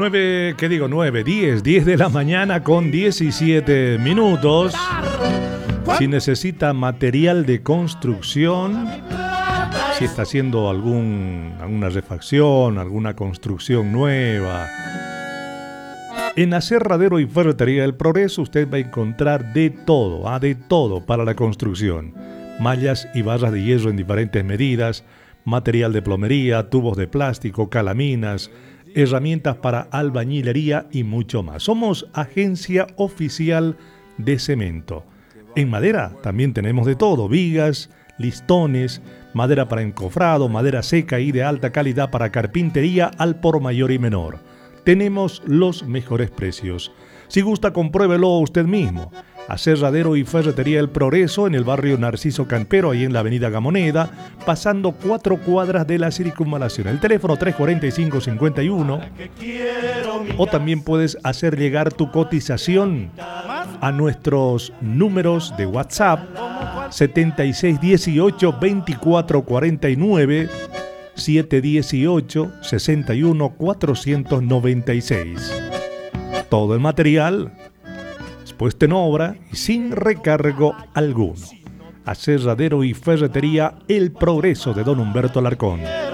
10 de la mañana con 17 minutos. Si necesita material de construcción, si está haciendo alguna refacción, alguna construcción nueva, en Aserradero y Ferretería El Progreso usted va a encontrar de todo para la construcción. Mallas y barras de hierro en diferentes medidas, material de plomería, tubos de plástico, calaminas, herramientas para albañilería y mucho más. Somos agencia oficial de cemento. En madera también tenemos de todo: vigas, listones, madera para encofrado, madera seca y de alta calidad para carpintería al por mayor y menor. Tenemos los mejores precios. Si gusta, compruébelo usted mismo. Aserradero y Ferretería El Progreso, en el barrio Narciso Campero, ahí en la avenida Gamoneda, pasando 4 cuadras de la circunvalación. El teléfono 345-51. O también puedes hacer llegar tu cotización a nuestros números de WhatsApp 7618-2449, 718-61-496. Todo el material puesto en obra y sin recargo alguno. Aserradero y Ferretería El Progreso de Don Humberto Alarcón.